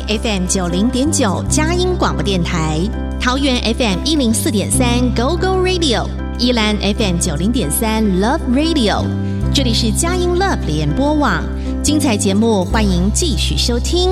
FM 90.9佳音广播电台，桃园 FM 104.3 Go Go Radio， 宜兰 FM 90.3 Love Radio。这里是佳音 Love 联播网，精彩节目欢迎继续收听。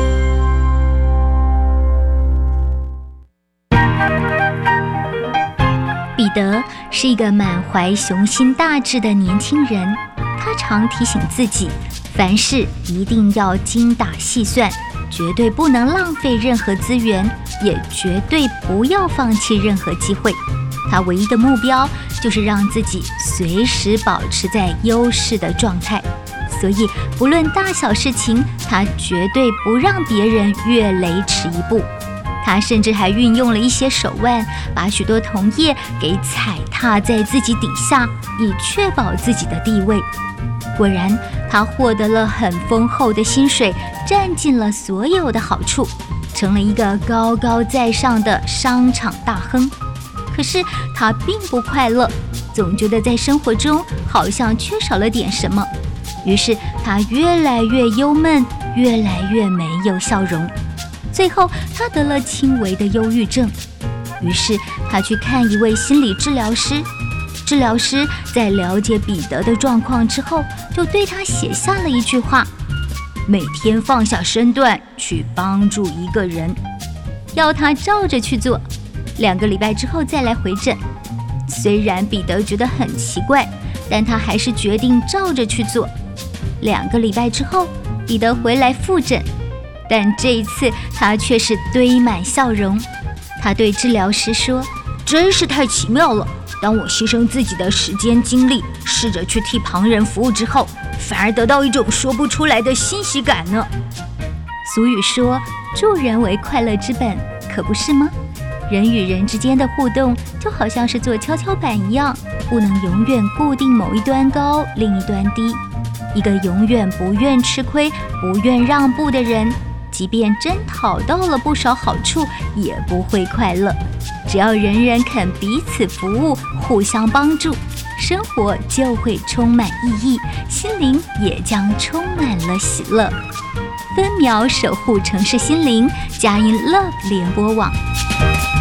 彼得是一个满怀雄心大志的年轻人，他常提醒自己，凡事一定要精打细算，绝对不能浪费任何资源，也绝对不要放弃任何机会。他唯一的目标就是让自己随时保持在优势的状态，所以不论大小事情，他绝对不让别人越雷池一步。他甚至还运用了一些手腕，把许多同业给踩踏在自己底下，以确保自己的地位。果然，他获得了很丰厚的薪水，占尽了所有的好处，成了一个高高在上的商场大亨。可是他并不快乐，总觉得在生活中好像缺少了点什么，于是他越来越忧闷，越来越没有笑容。最后他得了轻微的忧郁症，于是他去看一位心理治疗师。治疗师在了解彼得的状况之后，就对他写下了一句话：每天放下身段去帮助一个人，要他照着去做，2个礼拜之后再来回诊。虽然彼得觉得很奇怪，但他还是决定照着去做。2个礼拜之后，彼得回来复诊，但这一次他却是堆满笑容。他对治疗师说：真是太奇妙了，当我牺牲自己的时间精力，试着去替旁人服务之后，反而得到一种说不出来的欣喜感呢。俗语说，助人为快乐之本，可不是吗？人与人之间的互动就好像是做跷跷板一样，不能永远固定某一端高，另一端低。一个永远不愿吃亏、不愿让步的人，即便真讨到了不少好处，也不会快乐。只要人人肯彼此服务，互相帮助，生活就会充满意义，心灵也将充满了喜乐。分秒守护城市心灵，佳音 Love 联播网。